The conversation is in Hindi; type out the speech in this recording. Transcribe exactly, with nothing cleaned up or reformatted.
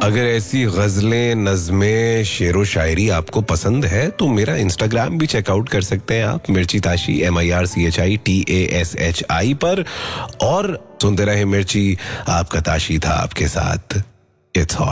अगर ऐसी गजलें, नज़में, शेरो शायरी आपको पसंद है तो मेरा इंस्टाग्राम भी चेकआउट कर सकते हैं आप, मिर्ची Tashi, M I R C H I T A S H I पर। और सुनते रहे मिर्ची, आपका ताशी था आपके साथ। It's hot.